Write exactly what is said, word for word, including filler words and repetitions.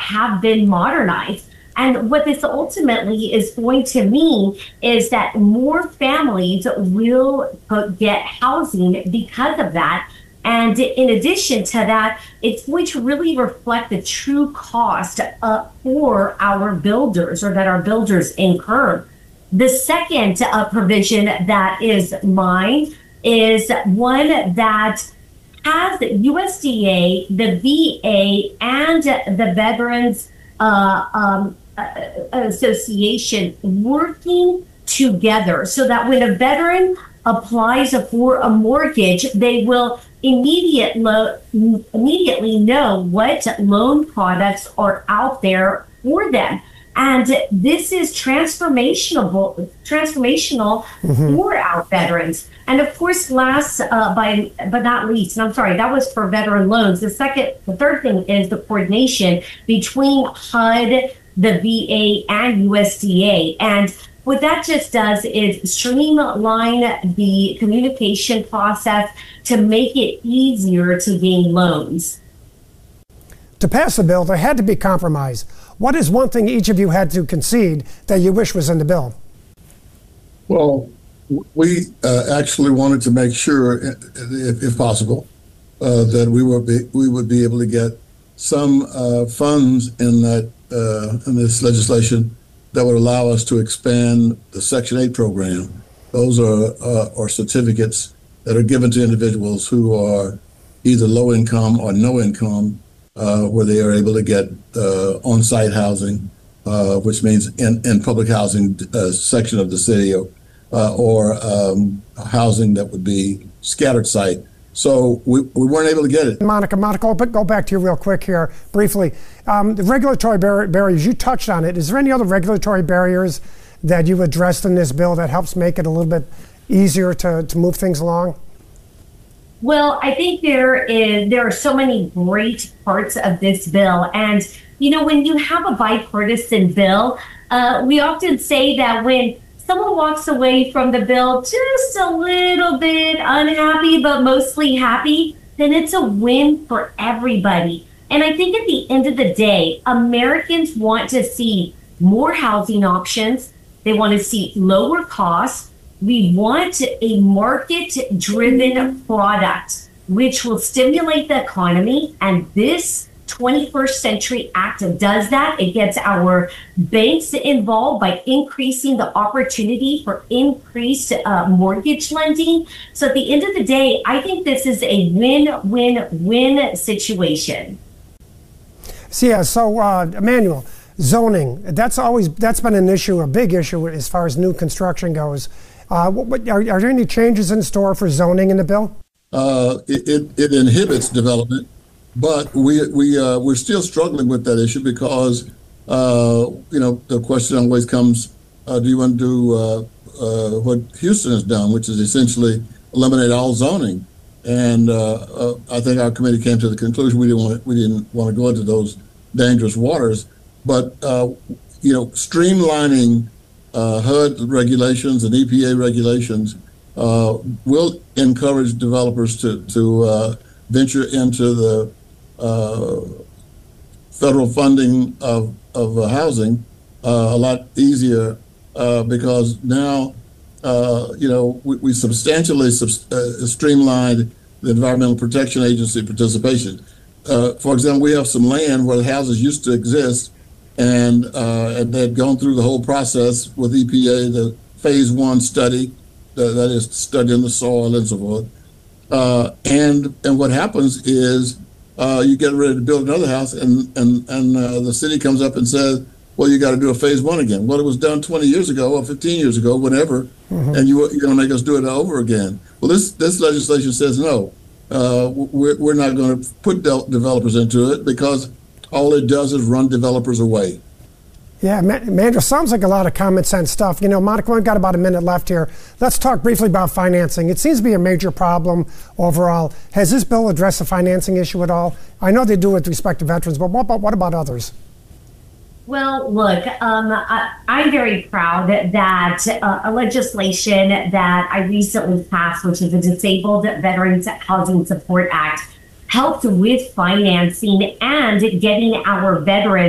have been modernized. And what this ultimately is going to mean is that more families will get housing because of that. And in addition to that, it's going to really reflect the true cost uh, for our builders, or that our builders incur. The second uh, provision that is mine is one that has the U S D A, the V A, and the Veterans uh, um, Association working together so that when a veteran applies for a mortgage, they will immediate lo- immediately know what loan products are out there for them. And this is transformational, transformational mm-hmm. for our veterans. And of course, last uh, by but not least, and I'm sorry, that was for veteran loans. The second, the third thing is the coordination between H U D, the V A, and U S D A. And what that just does is streamline the communication process to make it easier to gain loans. To pass the bill, there had to be compromise. What is one thing each of you had to concede that you wish was in the bill? Well, we uh, actually wanted to make sure, if, if possible, uh, that we were be, we would be able to get some uh, funds in that uh, in this legislation that would allow us to expand the Section eight program. Those are uh, are certificates that are given to individuals who are either low income or no income, uh, where they are able to get uh, on-site housing, uh, which means in, in public housing uh, section of the city, or, uh, or um, housing that would be scattered site. So we, we weren't able to get it. Monica, Monica, I'll go back to you real quick here, briefly. Um, the regulatory bar barriers, you touched on it. Is there any other regulatory barriers that you addressed in this bill that helps make it a little bit easier to, to move things along? Well, I think there is there are so many great parts of this bill. And, you know, when you have a bipartisan bill, uh, we often say that when someone walks away from the bill just a little bit unhappy, but mostly happy, then it's a win for everybody. And I think at the end of the day, Americans want to see more housing options. They want to see lower costs. We want a market-driven product, which will stimulate the economy. And this twenty-first Century Act does that. It gets our banks involved by increasing the opportunity for increased uh, mortgage lending. So at the end of the day, I think this is a win-win-win situation. So, yeah, so uh, Emmanuel, zoning, that's always, that's been an issue, a big issue as far as new construction goes. Uh, what, are, are there any changes in store for zoning in the bill? Uh, it, it, it inhibits development. But we we uh, we're still struggling with that issue because uh, you know the question always comes: uh, do you want to do uh, uh, what Houston has done, which is essentially eliminate all zoning? And uh, uh, I think our committee came to the conclusion we didn't want we didn't want to go into those dangerous waters. But uh, you know, streamlining uh, H U D regulations and E P A regulations uh, will encourage developers to to uh, venture into the Uh, federal funding of, of uh, housing uh, a lot easier uh, because now, uh, you know, we, we substantially sub uh, streamlined the Environmental Protection Agency participation. Uh, for example, we have some land where the houses used to exist, and, uh, and they'd gone through the whole process with E P A, the phase one study, uh, that is studying the soil and so forth. Uh, and, and what happens is Uh, you get ready to build another house, and and and uh, the city comes up and says, "Well, you got to do a phase one again." Well, it was done twenty years ago or fifteen years ago, whenever, mm-hmm. and you, you're going to make us do it over again. Well, this this legislation says no. Uh, we're we're not going to put de developers into it because all it does is run developers away. Yeah, Mandra, sounds like a lot of common sense stuff. You know, Monica, we've got about a minute left here. Let's talk briefly about financing. It seems to be a major problem overall. Has this bill addressed the financing issue at all? I know they do with respect to veterans, but what about, what about others? Well, look, um, I, I'm very proud that uh, a legislation that I recently passed, which is the Disabled Veterans Housing Support Act, helped with financing and getting our veterans